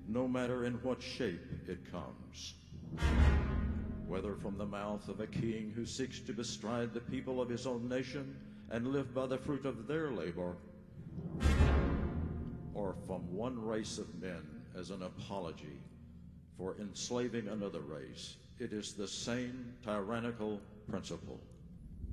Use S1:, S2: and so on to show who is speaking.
S1: no matter in what shape it comes. Whether from the mouth of a king who seeks to bestride the people of his own nation and live by the fruit of their labor, or from one race of men as an apology for enslaving another race, it is the same tyrannical principle.